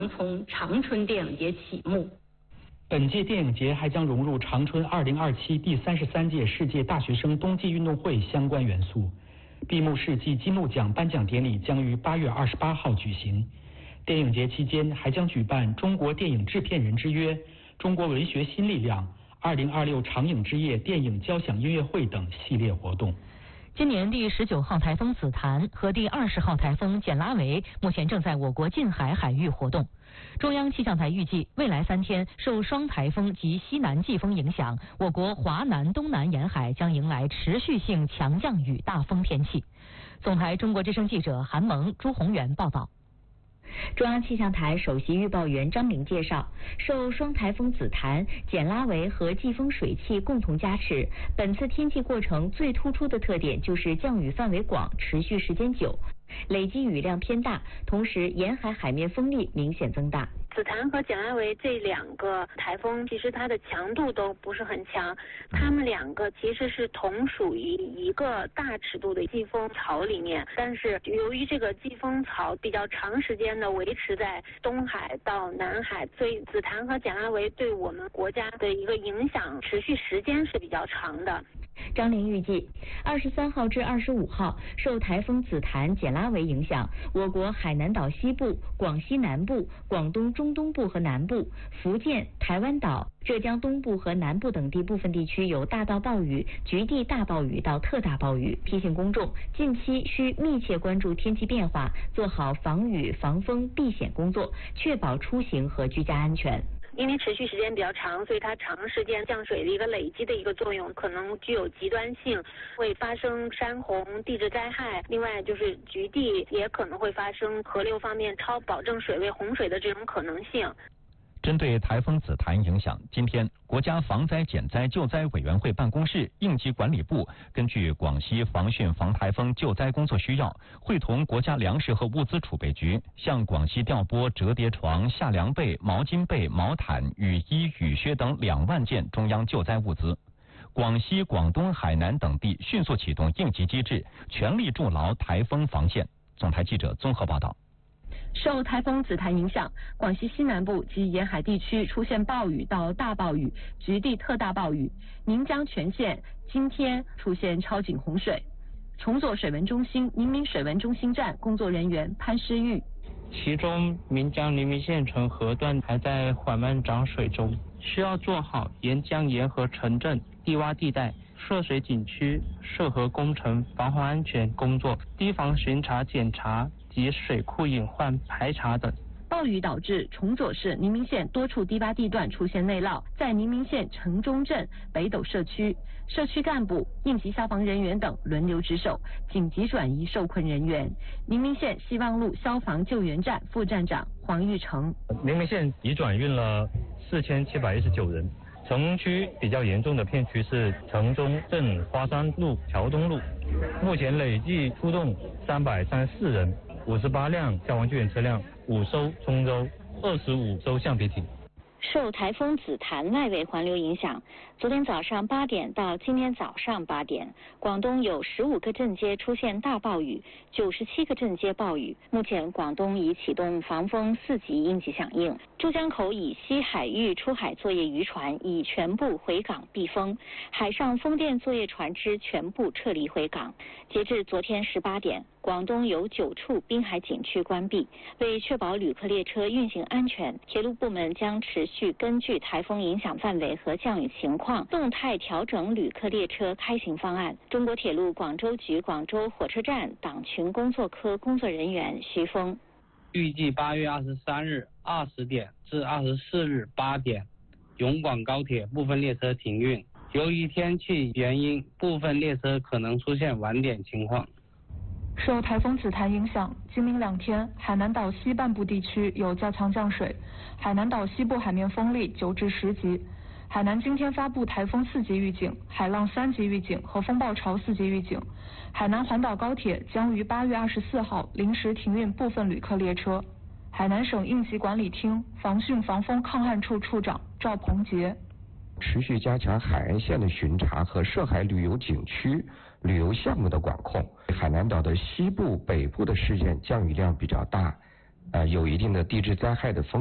从长春电影节启幕。 本届电影节还将融入长春2027第33届世界大学生冬季运动会相关元素。闭幕式暨金鹿奖颁奖典礼将于8月28号举行。电影节期间还将举办中国电影制片人之约、中国文学新力量、2026长影之夜电影交响音乐会等系列活动。 今年第19号台风紫檀和第20号台风简拉维目前正在我国近海海域活动。中央气象台预计，未来3天受双台风及西南季风影响，我国华南、东南沿海将迎来持续性强降雨大风天气。总台中国之声记者韩萌、朱宏元报道。 中央气象台首席预报员张玲介绍，受双台风紫檀、简拉维和季风水汽共同加持，本次天气过程最突出的特点就是降雨范围广、持续时间久，累积雨量偏大，同时沿海海面风力明显增大。 紫檀和简拉维这2个台风，其实它的强度都不是很强，它们2个其实是同属于一个大尺度的季风槽里面，但是由于这个季风槽比较长时间的维持在东海到南海，所以紫檀和简拉维对我们国家的一个影响持续时间是比较长的。 张玲预计，23号至25号受台风紫檀、简拉维影响，我国海南岛西部、广西南部、广东中东部和南部、福建、台湾岛、浙江东部和南部等地部分地区有大到暴雨、局地大暴雨到特大暴雨。提醒公众，近期需密切关注天气变化，做好防雨、防风、避险工作，确保出行和居家安全。 因为持续时间比较长，所以它长时间降水的一个累积的一个作用，可能具有极端性，会发生山洪、地质灾害。另外就是局地也可能会发生河流方面超保证水位洪水的这种可能性。 针对台风紫檀影响，今天国家防灾减灾救灾委员会办公室应急管理部根据广西防汛防台风救灾工作需要，会同国家粮食和物资储备局向广西调拨折叠床、夏凉被、毛巾被、毛毯、雨衣、雨靴等2万件中央救灾物资。广西、广东、海南等地迅速启动应急机制，全力筑牢台风防线。总台记者综合报道。 受台风紫檀影响，广西西南部及沿海地区出现暴雨到大暴雨、局地特大暴雨，宁江全县今天出现超警洪水。崇左水文中心宁明水文中心站工作人员潘诗玉， 其中岷江宁明县城河段还在缓慢涨水中，需要做好沿江沿河城镇、低洼地带、涉水景区涉河工程防洪安全工作，堤防巡查检查及水库隐患排查等。 暴雨导致崇左市宁明县多处低洼地段出现内涝，在宁明县城中镇北斗社区，社区干部、应急消防人员等轮流值守，紧急转移受困人员。宁明县希望路消防救援站副站长黄玉成， 宁明县已转运了4719人。城区比较严重的片区是城中镇花山路、桥东路，目前累计出动334人，58辆消防救援车辆，5艘冲舟，25艘橡皮艇。 受台风紫檀外围环流影响，昨天早上8点到今天早上8点，广东有15个镇街出现大暴雨，97个镇街暴雨。目前广东已启动防风4级应急响应。珠江口以西海域出海作业渔船已全部回港避风，海上风电作业船只全部撤离回港。截至昨天18点，广东有9处滨海景区关闭。为确保旅客列车运行安全，铁路部门将持续根据台风影响范围和降雨情况，动态调整旅客列车开行方案。中国铁路广州局广州火车站党群工作科工作人员徐峰， 预计8月23日20点至24日8点，永广高铁部分列车停运。由于天气原因，部分列车可能出现晚点情况。 受台风紫檀影响，今明2天，海南岛西半部地区有较强降水，海南岛西部海面风力9至10级。海南今天发布台风4级预警、海浪3级预警和风暴潮4级预警。海南环岛高铁将于8月24号临时停运部分旅客列车。海南省应急管理厅防汛防风抗旱处处长赵鹏杰， 持续加强海岸线的巡查和涉海旅游景区、旅游项目的管控。海南岛的西部、北部的事件降雨量比较大， 有一定的地质灾害的风险。